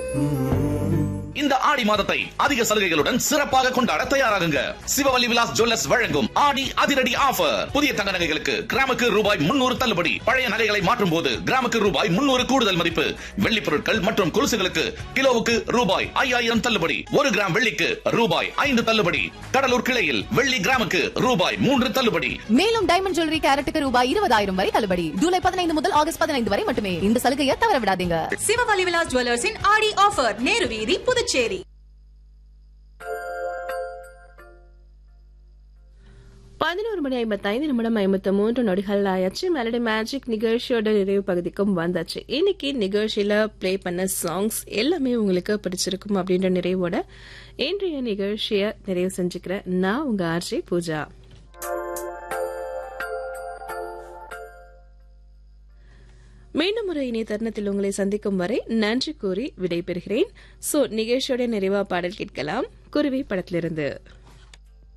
இந்த ஆடி மாதத்தை அதிக சலுகைகளுடன் சிறப்பாக கொண்டாட தயாராகுங்க. சிவவல்லி விலாஸ் ஜுவல்லர்ஸ் வழங்கும் ஆடி அதிரடி ஆஃபர். புதிய தங்க நகைகளுக்கு கிராமுக்கு ரூபாய் 300 தள்ளுபடி. பழைய நகைகளை மாற்றும் போது கிராமுக்கு ரூபாய் 300 கூடுதல் மதிப்பு. வெள்ளி பொருட்கள் மற்றும் கொலுசுகளுக்கு கிலோவுக்கு ரூபாய் 5000 தள்ளுபடி. 1 கிராம் வெள்ளிக்கு ரூபாய் 5 தள்ளுபடி. கடலூர் கிளையில் வெள்ளி கிராமுக்கு ரூபாய் 3 தள்ளுபடி. மேலும் டைமண்ட் ஜுவல்லரி கேரட்டுக்கு ரூபாய் 20,000 வரை தள்ளுபடி. ஜூலை 15 முதல் ஆகஸ்ட் 15 வரை மட்டுமே. இந்த சலுகையை தவற விடாதீங்க. சிவவல்லி விலாஸ் ஜுவல்லர்ஸின் ஆடி ஆஃபர், நேரு வீதி, புதுச்சேரி. 11:55 ஆயாச்சு. மெலடி மேஜிக் நிகழ்ச்சியோட நிறைவு பகுதிக்கும் வந்தாச்சு. இன்னைக்கு நிகழ்ச்சியில பிளே பண்ண சாங்ஸ் எல்லாமே உங்களுக்கு பிடிச்சிருக்கும் அப்படின்ற நிறைவோட இன்றைய நிகழ்ச்சியை நிறைவு செஞ்சுக்கிறேன். நான் உங்க ஆர்ஜே பூஜா. மீண்டும் ஒரு இணைய தருணத்தில் உங்களை சந்திக்கும் வரை நன்றி கூறி விடைபெறுகிறேன். நிகழ்ச்சியோட நிறைவா பாடல் கேட்கலாம். குருவி படத்திலிருந்து.